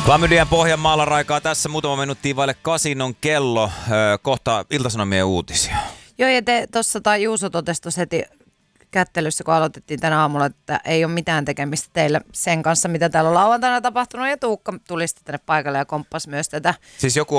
Klamydian Pohjanmaalla raikaa tässä muutama minuuttia vaille 8 on kello. Kohta Ilta-Sanomien uutisia. Joo, ja tuossa Juuso totesi tuossa heti kättelyssä, kun aloitettiin tänä aamulla, että ei ole mitään tekemistä teille sen kanssa, mitä täällä on lauantaina tapahtunut. Ja Tuukka tuli sitten tänne paikalle ja komppasi myös tätä. Siis joku